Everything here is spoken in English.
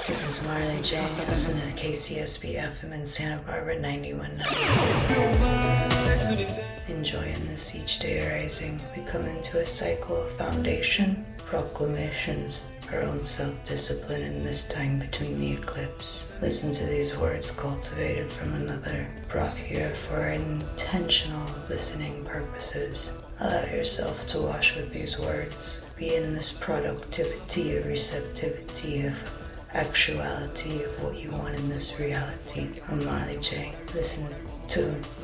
This is Marley J. Listen to KCSB FM in Santa Barbara 91.9. Enjoying this each day rising. We come into a cycle of foundation, proclamations, our own self-discipline in this time between the eclipse. Listen to these words cultivated from another, brought here for intentional listening purposes. Allow yourself to wash with these words. Be in this productivity of receptivity of actuality of what you want in this reality. I'm Molly J. Listen to